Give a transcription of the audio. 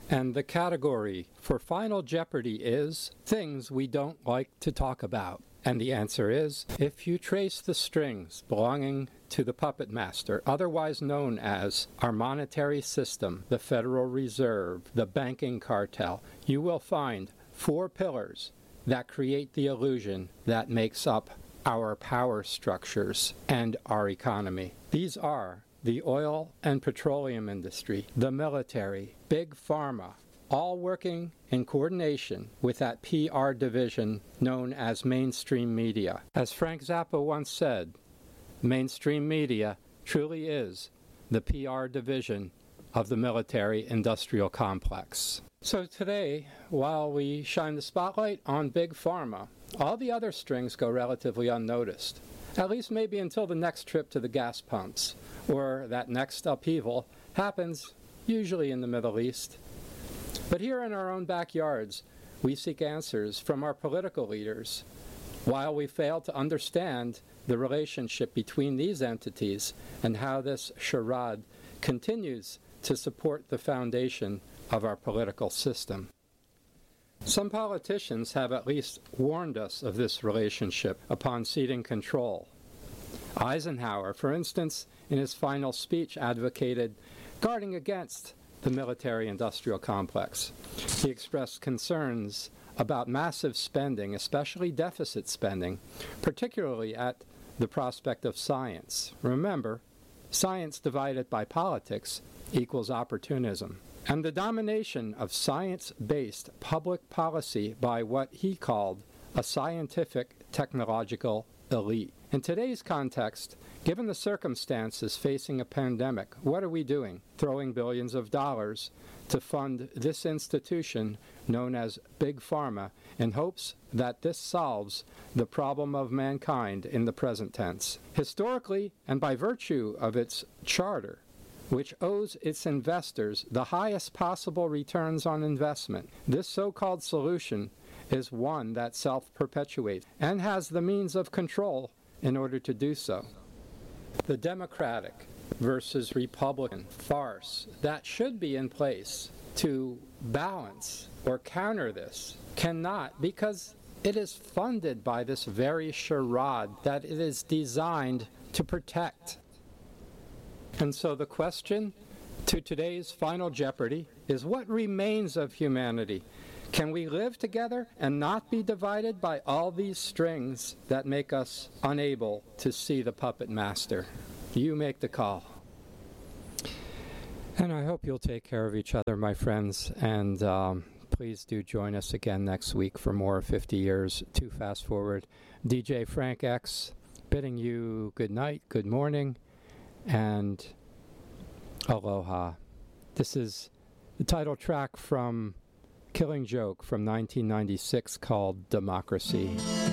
And the category for Final Jeopardy is things we don't like to talk about. And the answer is, if you trace the strings belonging to the puppet master, otherwise known as our monetary system, the Federal Reserve, the banking cartel, you will find 4 pillars that create the illusion that makes up our power structures and our economy. These are the oil and petroleum industry, the military, big pharma, all working in coordination with that PR division known as mainstream media. As Frank Zappa once said, mainstream media truly is the PR division of the military-industrial complex. So today, while we shine the spotlight on Big Pharma, all the other strings go relatively unnoticed, at least maybe until the next trip to the gas pumps, or that next upheaval happens usually in the Middle East. But here in our own backyards, we seek answers from our political leaders, while we fail to understand the relationship between these entities and how this charade continues to support the foundation of our political system. Some politicians have at least warned us of this relationship upon ceding control. Eisenhower, for instance, in his final speech advocated guarding against the military-industrial complex. He expressed concerns about massive spending, especially deficit spending, particularly at the prospect of science. Remember, science divided by politics equals opportunism. And the domination of science-based public policy by what he called a scientific technological elite. In today's context, given the circumstances facing a pandemic, what are we doing? Throwing billions of dollars to fund this institution known as Big Pharma in hopes that this solves the problem of mankind in the present tense. Historically, and by virtue of its charter, which owes its investors the highest possible returns on investment, this so-called solution is one that self-perpetuates and has the means of control in order to do so. The Democratic versus Republican farce that should be in place to balance or counter this cannot, because it is funded by this very charade that it is designed to protect. And so the question to today's Final Jeopardy is, what remains of humanity? Can we live together and not be divided by all these strings that make us unable to see the puppet master? You make the call. And I hope you'll take care of each other, my friends, and please do join us again next week for more 50 Years to Fast Forward. DJ Frank X bidding you good night, good morning, and aloha. This is the title track from Killing Joke from 1996 called Democracy.